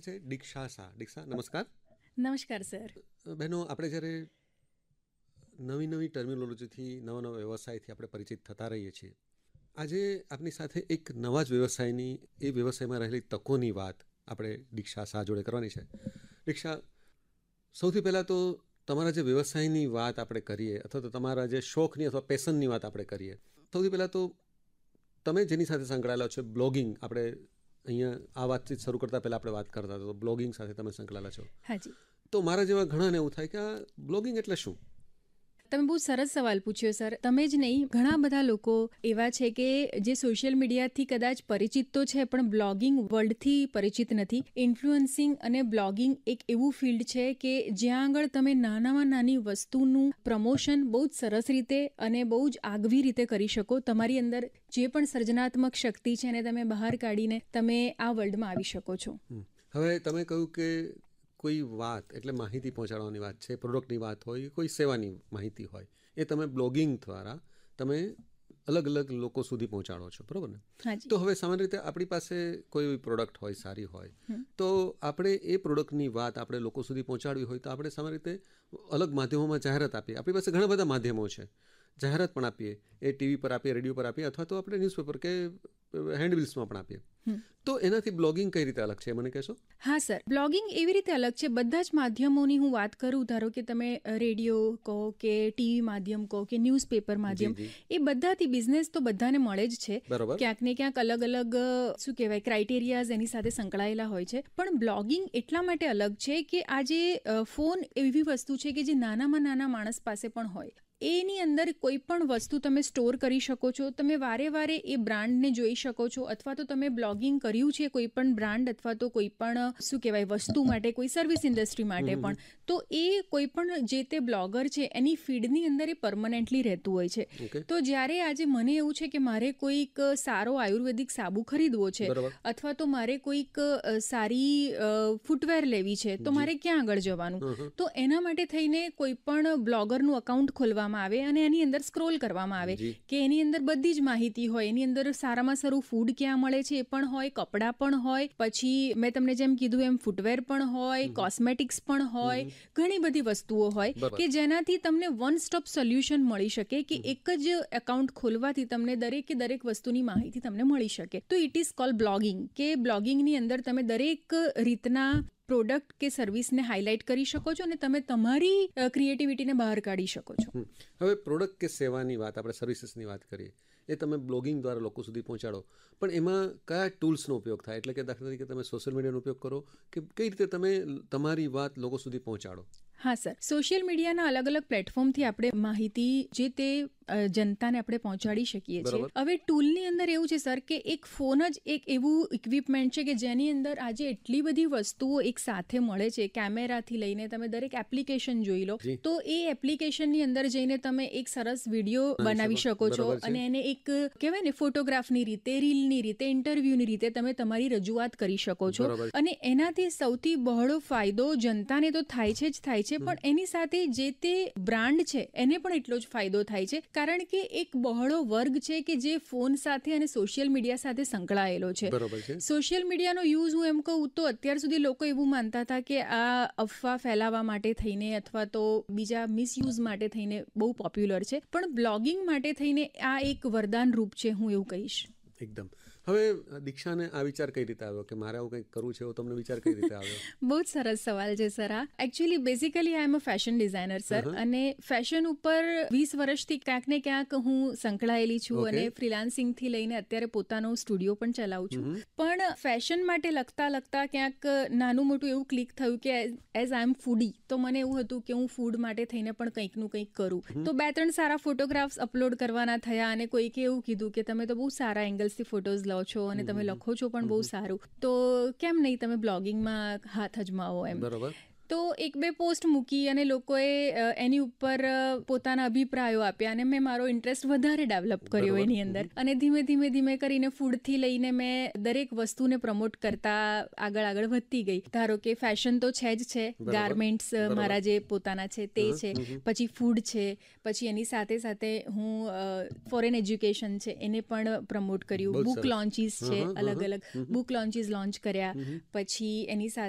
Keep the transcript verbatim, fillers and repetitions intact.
છે દીક્ષા શાહ. દીક્ષા, નમસ્કાર. નમસ્કાર સર. બહેનો, આપણે જ્યારે નવી નવી ટર્મિનોલોજીથી નવા નવા વ્યવસાયથી આપણે પરિચિત થતા રહીએ છીએ, આજે આપની સાથે એક નવા જ વ્યવસાયની, એ વ્યવસાયમાં રહેલી તકોની વાત આપણે દીક્ષા શાહ જોડે કરવાની છે. દીક્ષા, સૌથી પહેલાં તો તમારા જે વ્યવસાયની વાત આપણે કરીએ અથવા તો તમારા જે શોખની અથવા પેશનની વાત આપણે કરીએ, સૌથી પહેલાં તો તમે જેની સાથે સંકળાયેલા છો, બ્લોગિંગ, આપણે અહીંયા આ વાતચીત શરૂ કરતાં પહેલાં આપણે વાત કરતા હતા, તો બ્લોગિંગ સાથે તમે સંકળાયેલા છો. હાજી. તો મારા જેવા ઘણાને એવું થાય કે આ બ્લોગિંગ એટલે શું? તમે બહુ સરસ સવાલ પૂછ્યો સર. તમે જ નહીં, ઘણા બધા લોકો એવા છે કે જે સોશિયલ મીડિયાથી કદાચ પરિચિત તો છે પણ બ્લોગિંગ વર્લ્ડથી પરિચિત નથી. ઇન્ફ્લુઅન્સિંગ અને બ્લોગિંગ એક એવું ફિલ્ડ છે કે જ્યાં આગળ તમે નાનામાં નાની વસ્તુનું પ્રમોશન બહુ જ સરસ રીતે અને બહુ જ આગવી રીતે કરી શકો. તમારી અંદર જે પણ સર્જનાત્મક શક્તિ છે એને તમે બહાર કાઢીને તમે આ વર્લ્ડમાં આવી શકો છો. હવે તમે કહ્યું કે કોઈ વાત એટલે માહિતી પહોંચાડવાની વાત છે, પ્રોડક્ટની વાત હોય, કોઈ સેવાની માહિતી હોય, એ તમે બ્લોગિંગ દ્વારા તમે અલગ અલગ લોકો સુધી પહોંચાડો છો, બરાબર ને? તો હવે સામાન્ય રીતે આપણી પાસે કોઈ પ્રોડક્ટ હોય, સારી હોય, તો આપણે એ પ્રોડક્ટની વાત આપણે લોકો સુધી પહોંચાડવી હોય તો આપણે સામાન્ય રીતે અલગ માધ્યમોમાં જાહેરાત આપીએ. આપણી પાસે ઘણા બધા માધ્યમો છે, જાહેરાત પણ આપીએ, એ ટીવી પર આપીએ, રેડિયો પર આપીએ, અથવા તો આપણે ન્યૂઝપેપર કે હેન્ડબિલ્સમાં પણ આપીએ. તો એનાથી બ્લોગિંગ કઈ રીતે અલગ છે, મને કહેશો? હા સર, બ્લોગિંગ એવી રીતે અલગ છે. બધા જ માધ્યમોની હું વાત કરું, ધારો કે તમે રેડિયો કહો કે ટીવી માધ્યમ કહો કે ન્યૂઝપેપર માધ્યમ, એ બધાથી બિઝનેસ તો બધાને મળે જ છે. ક્યાંક ને ક્યાંક અલગ અલગ શું કહેવાય ક્રાઇટેરિયાઝ એની સાથે સંકળાયેલા હોય છે. પણ બ્લોગિંગ એટલા માટે અલગ છે કે આજે ફોન એવી વસ્તુ છે કે જે નાનામાં નાના માણસ પાસે પણ હોય. એની અંદર કોઈ પણ વસ્તુ તમે સ્ટોર કરી શકો છો. તમે વારે વારે એ બ્રાન્ડને જોઈ શકો છો, અથવા તો તમે બ્લોગિંગ કર્યું છે કોઈ પણ બ્રાન્ડ અથવા તો કોઈ પણ શું કહેવાય વસ્તુ માટે, કોઈ સર્વિસ ઇન્ડસ્ટ્રી માટે પણ, તો એ કોઈ પણ જે તે બ્લોગર છે એની ફીડની અંદર એ પરમનન્ટલી રહેતું હોય છે. તો જ્યારે આજે મને એવું છે કે મારે કોઈક સારો આયુર્વેદિક સાબુ ખરીદવો છે, અથવા તો મારે કોઈક સારી ફૂટવેર લેવી છે, તો મારે ક્યાં આગળ જવાનું? તો એના માટે થઈને કોઈ પણ બ્લોગરનું અકાઉન્ટ ખોલવામાં આવે અને એની અંદર સ્ક્રોલ કરવામાં આવે કે એની અંદર બધી જ માહિતી હોય. એની અંદર સારામાં સારું ફૂડ ક્યાં મળે છે એ પણ હોય, કપડાં પણ હોય, પછી મેં તમને જેમ કીધું એમ ફૂટવેર પણ હોય, કોસ્મેટિક્સ પણ હોય, ઘણી બધી વસ્તુઓ હોય કે જેનાથી તમને વન સ્ટોપ સોલ્યુશન મળી શકે કે એક જ એકાઉન્ટ ખોલવાથી તમને દરેકે દરેક વસ્તુની માહિતી તમને મળી શકે. તો ઇટ ઇઝ કોલ્ડ બ્લોગિંગ, કે બ્લોગિંગની અંદર તમે દરેક રીતના પ્રોડક્ટ કે સર્વિસને હાઇલાઇટ કરી શકો છો અને તમે તમારી ક્રિએટિવિટીને બહાર કાઢી શકો છો. હવે પ્રોડક્ટ કે સેવાની વાત, આપણે સર્વિસીસની વાત કરીએ, એ તમે બ્લોગિંગ દ્વારા લોકો સુધી પહોંચાડો, પણ એમાં કયા ટૂલ્સનો ઉપયોગ થાય? એટલે કે દાખલા તરીકે તમે સોશિયલ મીડિયાનો ઉપયોગ કરો કે કઈ રીતે તમે તમારી વાત લોકો સુધી પહોંચાડો? હા સર, સોશિયલ મીડિયાના અલગ અલગ પ્લેટફોર્મથી આપણે માહિતી જે તે જનતાને આપણે પહોંચાડી શકીએ છીએ. હવે ટૂલની અંદર એવું છે સર કે એક ફોન જ એક એવું ઇક્વિપમેન્ટ છે કે જેની અંદર આજે એટલી બધી વસ્તુઓ એક સાથે મળે છે. કેમેરાથી લઈને તમે દરેક એપ્લિકેશન જોઈ લો, તો એ એપ્લિકેશનની અંદર જઈને તમે એક સરસ વિડીયો બનાવી શકો છો અને એને એક કહેવાય ને ફોટોગ્રાફની રીતે, રીલની રીતે, ઇન્ટરવ્યુની રીતે તમે તમારી રજૂઆત કરી શકો છો. અને એનાથી સૌથી બહોળો ફાયદો જનતાને તો થાય છે જ થાય છે, પણ એની સાથે જે તે બ્રાન્ડ છે એને પણ એટલો જ ફાયદો થાય છે, કારણ કે એક બહોળો વર્ગ છે કે જે ફોન સાથે અને સોશિયલ મીડિયા સાથે સંકળાયેલો છે. સોશિયલ મીડિયાનો યુઝ હું એમ કહું તો અત્યાર સુધી લોકો એવું માનતા હતા કે આ અફવા ફેલાવવા માટે થઈને અથવા તો બીજા મિસયુઝ માટે થઈને બહુ પોપ્યુલર છે, પણ બ્લોગિંગ માટે થઈને આ એક વરદાન રૂપ છે, હું એવું કહીશ. એકદમ. હવે દીક્ષાને આ વિચાર કઈ રીતે આવ્યો કે મારે આવું કંઈક કરવું છે? એવો તમને વિચાર કઈ રીતે આવ્યો? બહુ જ સરસ સવાલ છે સર. આ એકચ્યુઅલી બેઝિકલી આઈ એમ અ ફેશન ડિઝાઇનર સર, અને ફેશન ઉપર વીસ વર્ષથી ક્યાંક ને ક્યાંક હું સંકળાયેલી છું અને ફ્રીલાન્સિંગથી લઈને અત્યારે પોતાનો સ્ટુડિયો પણ ચલાવું છું. પણ ફેશન માટે લખતા લખતા ક્યાંક નાનું મોટું એવું ક્લિક થયું કે એઝ આઈ એમ ફૂડી, તો મને એવું હતું કે હું ફૂડ માટે થઈને પણ કંઈકનું કંઈક કરું. તો બે ત્રણ સારા ફોટોગ્રાફ્સ અપલોડ કરવાના થયા અને કોઈકે એવું કીધું કે તમે તો બહુ સારા એંગલ્સથી ફોટોઝ લો છો અને તમે લખો છો પણ બહુ સારું, તો કેમ નહીં તમે બ્લોગિંગમાં હાથ અજમાવો એમ. બરોબર. તો એક બે પોસ્ટ મૂકી અને લોકોએ એની ઉપર પોતાના અભિપ્રાયો આપ્યા અને મેં મારો ઇન્ટરેસ્ટ વધારે ડેવલપ કર્યો એની અંદર, અને ધીમે ધીમે ધીમે કરીને ફૂડથી લઈને મેં દરેક વસ્તુને પ્રમોટ કરતા આગળ આગળ વધતી ગઈ. ધારો કે ફેશન તો છે જ છે, ગાર્મેન્ટ્સ મારા જે પોતાના છે તે છે, પછી ફૂડ છે, પછી એની સાથે સાથે હું ફોરેન એજ્યુકેશન છે એને પણ પ્રમોટ કર્યું, બુક લોન્ચીસ છે, અલગ અલગ બુક લોન્ચીસ લોન્ચ કર્યા, પછી એની સાથે